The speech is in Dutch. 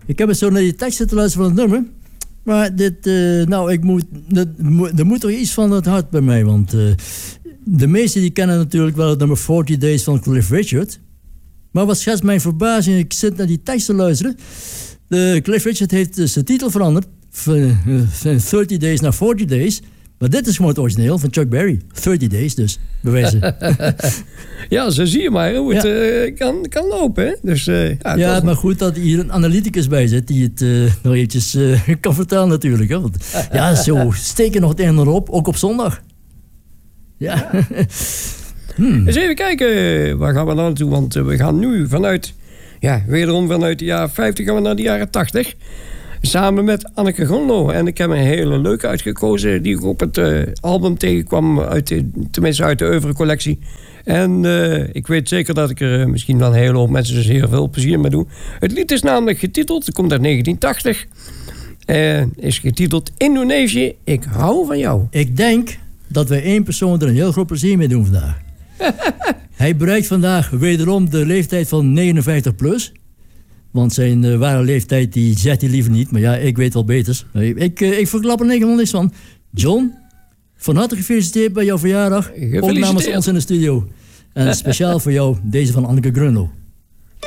Ik heb het zo naar die teksten te luisteren van het nummer. Maar dit, er moet toch iets van het hart bij mij. Want de meesten die kennen natuurlijk wel het nummer 40 Days van Cliff Richard. Maar wat schetst mijn verbazing, ik zit naar die tekst te luisteren. Cliff Richard heeft zijn titel veranderd. Van 30 Days naar 40 Days. Maar dit is gewoon het origineel van Chuck Berry. 30 Days dus, bewijzen. Ja, zo zie je maar hoe het kan lopen. Hè? Dus, maar goed dat hier een analyticus bij zit die het nog eventjes kan vertellen natuurlijk. Hè? Want, zo steken nog het een en ander op, ook op zondag. Ja. Eens even kijken, waar gaan we nou naartoe? Want we gaan nu wederom vanuit de jaren 50 gaan we naar de jaren 80. Samen met Anneke Grondlo. En ik heb een hele leuke uitgekozen die ik op het album tegenkwam, tenminste uit de oeuvre-collectie. En ik weet zeker dat ik er misschien wel een hele hoop mensen dus heel veel plezier mee doe. Het lied is namelijk getiteld, het komt uit 1980. Is getiteld Indonesië, ik hou van jou. Ik denk dat wij één persoon er een heel groot plezier mee doen vandaag. Hij bereikt vandaag wederom de leeftijd van 59 plus. Want zijn ware leeftijd die zegt hij liever niet. Maar ja, ik weet wel beters. Ik verklap er niks van. John, van harte gefeliciteerd bij jouw verjaardag. Ook namens ons in de studio. En speciaal voor jou, deze van Anneke Grunlo.